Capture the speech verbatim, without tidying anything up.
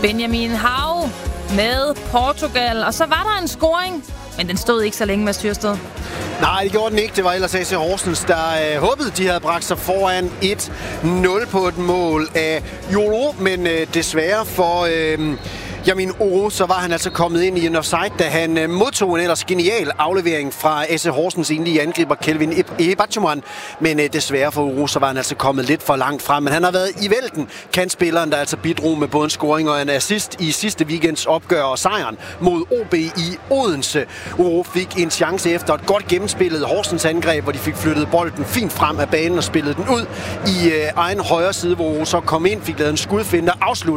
Benjamin Hav med Portugal. Og så var der en scoring, men den stod ikke så længe med Styrsted. Nej, det gjorde den ikke. Det var ellers A C Horsens, der øh, håbede, de havde bragt sig foran et nul på et mål af Jolo, men øh, desværre for øh, Yamin Oro, så var han altså kommet ind i en offside, da han øh, modtog en ellers genial aflevering fra A C Horsens enlige angriber Kelvin Ebachuman, men øh, desværre for Oro, så var han altså kommet lidt for langt frem. Men han har været i vælten, kantspilleren, der altså bidrog med både en scoring og en assist i sidste weekends opgør og sejren mod O B i Odense. Oro fik en chance efter et godt gennemspillet Horsens angreb, hvor de fik flyttet bolden fint frem af banen og spillet den ud i øh, egen højre side, hvor Oro så kom ind, fik lavet en skudfinde og afsluttet